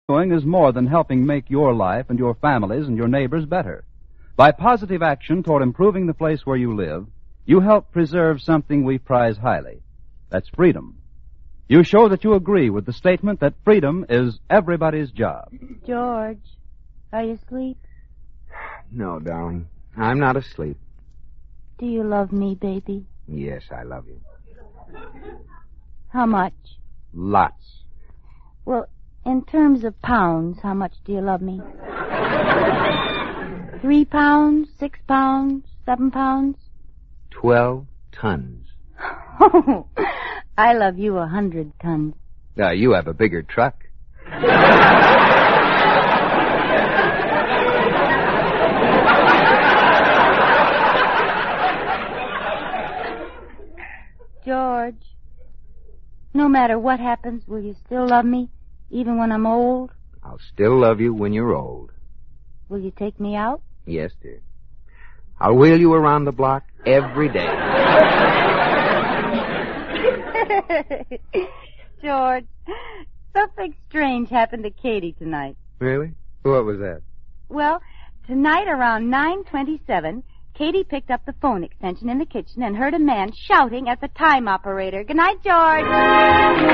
doing is more than helping make your life and your family's and your neighbors better. By positive action toward improving the place where you live, you help preserve something we prize highly. That's freedom. You show that you agree with the statement that freedom is everybody's job. George, are you asleep? No, darling. I'm not asleep. Do you love me, baby? Yes, I love you. How much? Lots. Well, in terms of pounds, how much do you love me? 3 pounds, 6 pounds, 7 pounds? 12 tons. Oh, I love you 100 tons. You have a bigger truck. George, no matter what happens, will you still love me, even when I'm old? I'll still love you when you're old. Will you take me out? Yes, dear. I'll wheel you around the block every day. George, something strange happened to Katie tonight. Really? What was that? Well, tonight around 9:27, Katie picked up the phone extension in the kitchen and heard a man shouting at the time operator. Good night, George.